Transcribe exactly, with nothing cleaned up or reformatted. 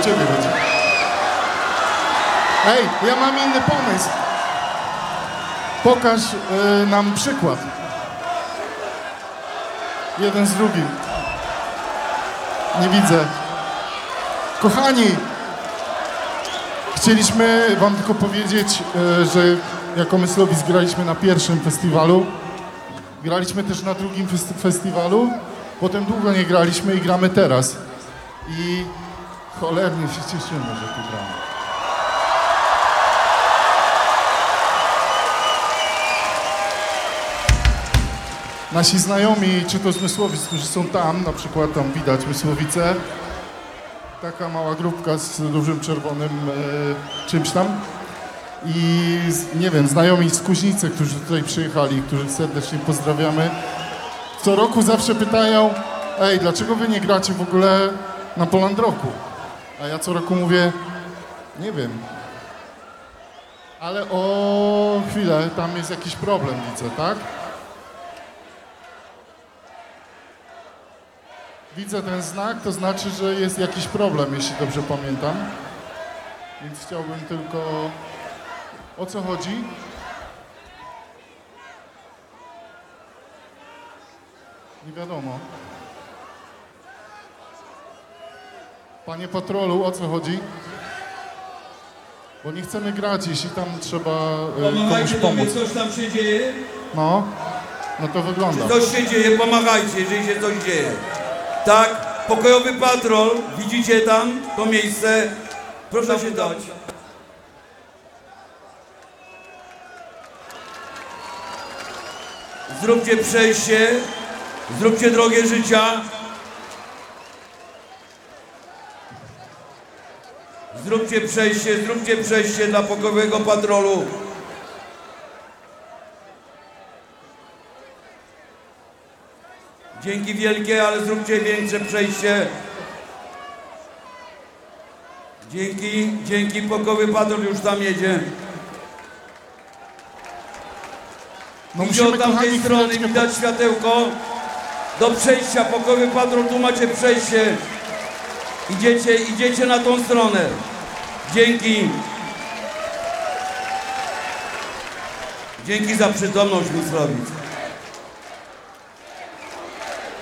ciebie będzie. Ej, ja mam inny pomysł. Pokaż y, nam przykład. Jeden z drugim. Nie widzę. Kochani, chcieliśmy wam tylko powiedzieć, y, że jako Myslowic graliśmy na pierwszym festiwalu. Graliśmy też na drugim festi- festiwalu. Potem długo nie graliśmy i gramy teraz. I cholernie się cieszymy, że tu gramy. Nasi znajomi, czy to z Mysłowic, którzy są tam, na przykład tam widać Mysłowice, taka mała grupka z dużym czerwonym e, czymś tam. I z, nie wiem, znajomi z Kuźnicy, którzy tutaj przyjechali, których serdecznie pozdrawiamy, co roku zawsze pytają: ej, dlaczego wy nie gracie w ogóle na Poland Rocku? A ja co roku mówię: nie wiem. Ale o chwilę, tam jest jakiś problem, widzę, tak? Widzę ten znak, to znaczy, że jest jakiś problem, jeśli dobrze pamiętam. Więc chciałbym tylko... O co chodzi? Nie wiadomo. Panie patrolu, o co chodzi? Bo nie chcemy grać, jeśli tam trzeba y, komuś Pomagajcie do mnie, pomóc. coś tam się dzieje? No, no to wygląda. Czy coś się dzieje? Pomagajcie, jeżeli się coś dzieje. Tak, pokojowy patrol, widzicie tam to miejsce? Proszę się dać. Zróbcie przejście, zróbcie drogę życia. Zróbcie przejście, zróbcie przejście dla pokojowego patrolu. Dzięki wielkie, ale zróbcie większe przejście. Dzięki, dzięki, pokojowy patrol już tam jedzie. No Idzie musimy, od tamtej kochani, strony, chwileczkę... widać światełko. Do przejścia, pokojowy patrol, tu macie przejście. Idziecie, idziecie na tą stronę. Dzięki. Dzięki za przytomność, Myslowic.